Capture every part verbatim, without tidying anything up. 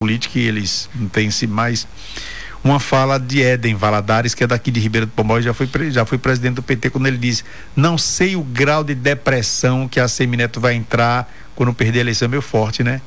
política e eles não têm se mais. Uma fala de Éden Valadares, que é daqui de Ribeira do Pombal, já foi, já foi presidente do P T, quando ele diz: não sei o grau de depressão que a Semineto vai entrar quando perder a eleição. Meio forte, né?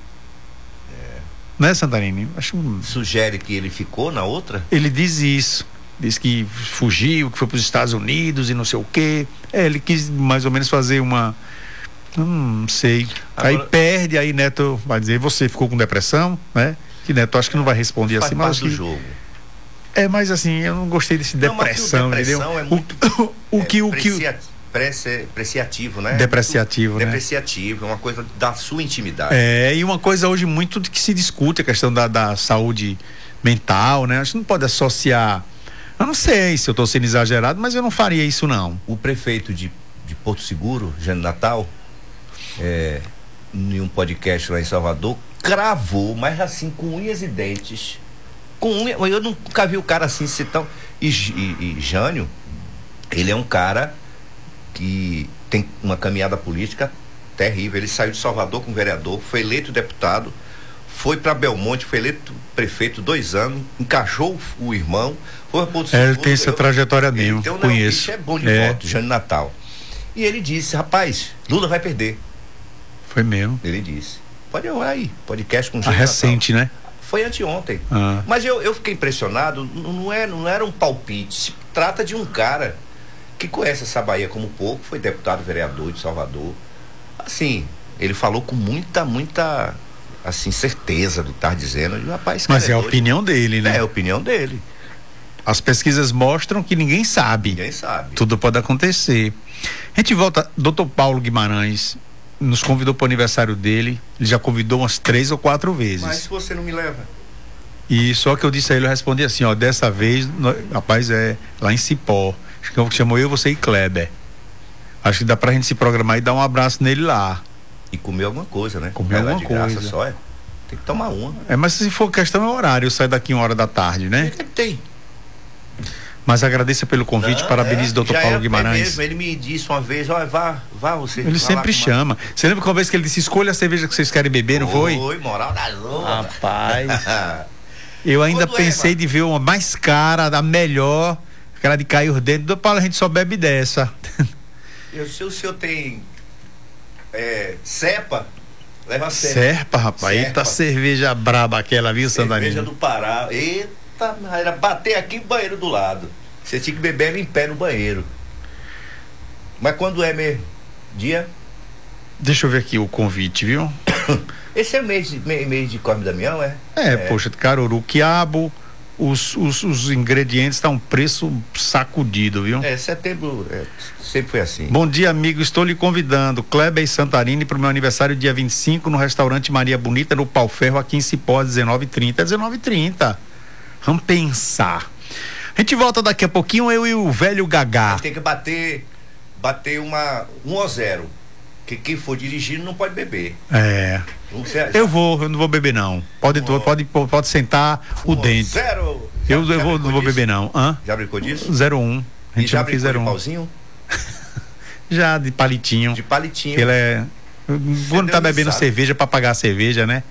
É. Né, Santarini? Acho... Sugere que ele ficou na outra? Ele diz isso. Diz que fugiu, que foi para os Estados Unidos e não sei o quê. É, ele quis mais ou menos fazer uma... Hum, não sei. Agora... Aí perde, aí Neto vai dizer: você ficou com depressão, né? Que Neto acho que não vai responder Faz assim, mas mas do que... jogo. É, mas assim, eu não gostei desse não, depressão, depressão entendeu? É muito, o, o que é, o que depreciativo, né? Depreciativo, muito né? Depreciativo, é uma coisa da sua intimidade. É, e uma coisa hoje muito que se discute, a questão da, da saúde mental, né? Acho que não pode associar. Eu não sei se eu estou sendo exagerado, mas eu não faria isso, não. O prefeito de, de Porto Seguro, Jânio Natal, é, em um podcast lá em Salvador, cravou, mas assim, com unhas e dentes, com unha, eu nunca vi o cara assim ser tão... E, e, e Jânio, ele é um cara que tem uma caminhada política terrível. Ele saiu de Salvador como vereador, foi eleito deputado, foi para Belmonte, foi eleito prefeito dois anos, encaixou o irmão, foi para Porto Seguro. É, ele tem essa eu, trajetória mesmo, então, conheço. Não, é bom de é. voto, Jânio Natal. E ele disse: rapaz, Lula vai perder. Foi mesmo. Ele disse. Pode olhar aí, podcast com o Jânio recente, Natal. Né? Foi anteontem. Ah. Mas eu, eu fiquei impressionado, não, é, não era um palpite, se trata de um cara que conhece essa Bahia como pouco, foi deputado, vereador de Salvador. Assim, ele falou com muita, muita, assim, certeza do que tá dizendo. E, rapaz, mas é, é a doido. opinião dele, né? É a opinião dele. As pesquisas mostram que ninguém sabe. Ninguém sabe. Tudo pode acontecer. A gente volta, doutor Paulo Guimarães nos convidou para o aniversário dele, ele já convidou umas três ou quatro vezes. Mas se você não me leva? E só que eu disse a ele, eu respondi assim, ó, dessa vez, no, rapaz, é lá em Cipó, acho que chamou eu, você e Kleber. Acho que dá pra gente se programar e dar um abraço nele lá. E comer alguma coisa, né? Comer alguma de coisa. Graça só, é. Tem que tomar uma. É, mas se for questão é horário, eu saio daqui uma hora da tarde, né? É, tem. Mas agradeço pelo convite, não, parabenizo o doutor Paulo é, Guimarães. É mesmo, ele me disse uma vez, olha, vá, vá você. Ele vá sempre chama. Você lembra que uma vez que ele disse: escolha a cerveja que vocês querem beber, não foi? Foi, moral da zona. Rapaz. Eu ainda Quando pensei é, de ver uma mais cara, da melhor, aquela de cair os dedos. Do Paulo, a gente só bebe dessa. Eu, se o senhor tem é, cepa, leva cepa. Serpa, rapaz. Serpa. Eita cerveja braba aquela, viu, Santarino? Cerveja do Pará. Eita. Era bater aqui no banheiro do lado. Você tinha que beber em pé no banheiro. Mas quando é mesmo? Dia? Deixa eu ver aqui o convite, viu? Esse é mês de, mês de Cosme Damião, é? É, é, poxa, caruru, quiabo, os, os, os ingredientes estão tá um preço sacudido, viu? É, setembro é, sempre foi assim. Bom dia, amigo, estou lhe convidando, Kleber e Santarini, para o meu aniversário dia vinte e cinco no restaurante Maria Bonita, no Pau Ferro, aqui em Cipó, às dezenove e trinta. É dezenove e trinta. Vamos pensar. A gente volta daqui a pouquinho, eu e o velho Gagá. Tem que bater, bater uma, um a zero. Que quem for dirigindo não pode beber. É. Eu vou, eu não vou beber não. Pode, um, pode, pode, pode sentar um o dente. Zero. Já, eu já eu vou, não vou disso? beber não. Hã? Já brincou disso? zero um. A gente e já já brincou zero de um. pauzinho? Já, de palitinho. De palitinho. Ele é... Quando tá bebendo sabe. cerveja pra pagar a cerveja, né?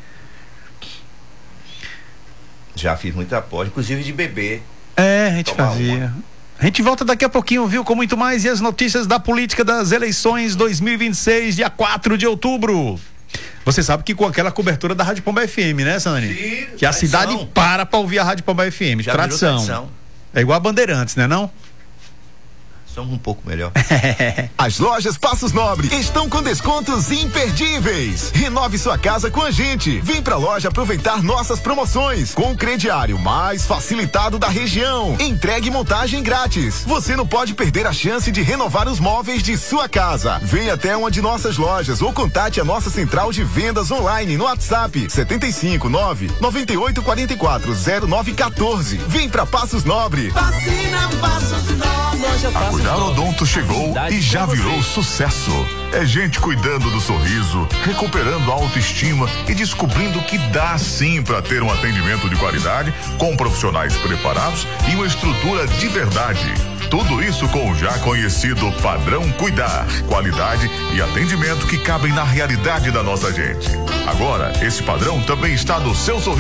Já fiz muita aposta, inclusive de beber. É, a gente fazia. Uma. A gente volta daqui a pouquinho, viu? Com muito mais e as notícias da política das eleições dois mil e vinte e seis, dia quatro de outubro. Você sabe que com aquela cobertura da Rádio Pomba F M, né, Sani? Sim, que a cidade para pra ouvir a Rádio Pomba F M. Já tradição. tradição. É igual a Bandeirantes, né não? Somos um pouco melhor. As lojas Passos Nobre estão com descontos imperdíveis. Renove sua casa com a gente. Vem pra loja aproveitar nossas promoções com o crediário mais facilitado da região. Entregue e montagem grátis. Você não pode perder a chance de renovar os móveis de sua casa. Venha até uma de nossas lojas ou contate a nossa central de vendas online no WhatsApp setenta e cinco, nove, noventa e oito, quarenta e quatro, zero nove, quatorze. Vem pra Passos Nobre. Vacina Passos Nobre. A Odonto chegou e já virou sucesso. É gente cuidando do sorriso, recuperando a autoestima e descobrindo que dá sim para ter um atendimento de qualidade, com profissionais preparados e uma estrutura de verdade. Tudo isso com o já conhecido padrão Cuidar, qualidade e atendimento que cabem na realidade da nossa gente. Agora, esse padrão também está no seu sorriso.